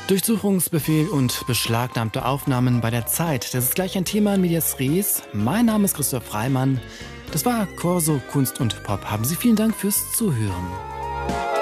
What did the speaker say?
Durchsuchungsbefehl und beschlagnahmte Aufnahmen bei der Zeit. Das ist gleich ein Thema in Medias Res. Mein Name ist Christoph Reimann. Das war Corso Kunst und Pop. Haben Sie vielen Dank fürs Zuhören.